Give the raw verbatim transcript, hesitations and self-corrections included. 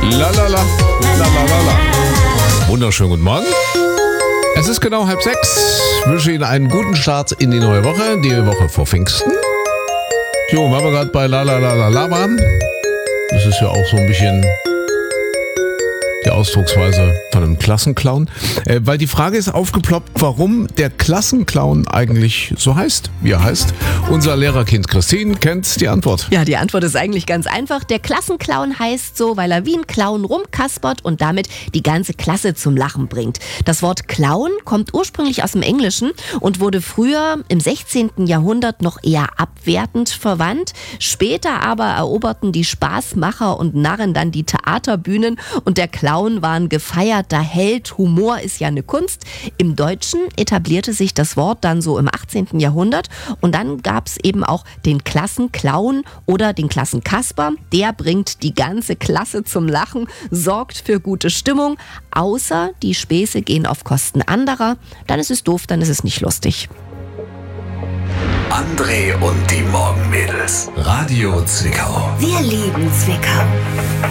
La la la, la la la la. Wunderschönen guten Morgen. Es ist genau halb sechs. Ich wünsche Ihnen einen guten Start in die neue Woche, die Woche vor Pfingsten. Jo, weil wir gerade bei la la la la la waren. Das ist ja auch so ein bisschen die Ausdrucksweise von einem Klassenclown. Äh, weil die Frage ist aufgeploppt, warum der Klassenclown eigentlich so heißt, wie er heißt. Unser Lehrerkind Christine kennt die Antwort. Ja, die Antwort ist eigentlich ganz einfach. Der Klassenclown heißt so, weil er wie ein Clown rumkaspert und damit die ganze Klasse zum Lachen bringt. Das Wort Clown kommt ursprünglich aus dem Englischen und wurde früher im sechzehnten Jahrhundert noch eher abwertend verwandt. Später aber eroberten die Spaßmacher und Narren dann die Theaterbühnen und der Clown war ein gefeierter Held. Humor ist ja eine Kunst. Im Deutschen etablierte sich das Wort dann so im achtzehnten Jahrhundert und dann gab es eben auch den Klassenclown oder den Klassenkasper. Der bringt die ganze Klasse zum Lachen, sorgt für gute Stimmung, außer die Späße gehen auf Kosten anderer. Dann ist es doof, dann ist es nicht lustig. André und die Morgenmädels. Radio Zwickau. Wir lieben Zwickau.